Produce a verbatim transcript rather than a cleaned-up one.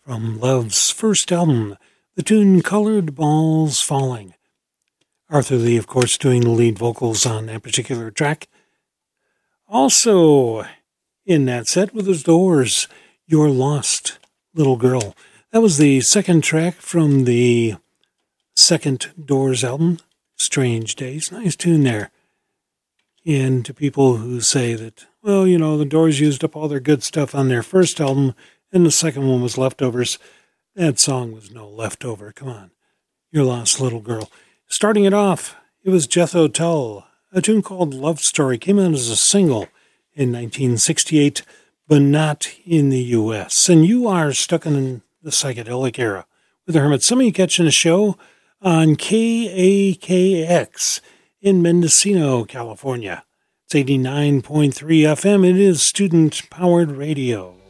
from Love's first album, the tune Colored Balls Falling. Arthur Lee, of course, doing the lead vocals on that particular track. Also in that set were the Doors, You're Lost, Little Girl. That was the second track from the second Doors album, Strange Days. Nice tune there. And to people who say that, well, you know, the Doors used up all their good stuff on their first album and the second one was leftovers, that song was no leftover. Come on. You're Lost, Little Girl. Starting it off, it was Jethro Tull. A tune called Love Story came out as a single in nineteen sixty-eight, but not in the U S. And you are stuck in the psychedelic era with the Hermits. Some of you catching a show on K A K X in Mendocino, California. It's eighty-nine point three F M. It is student-powered radio.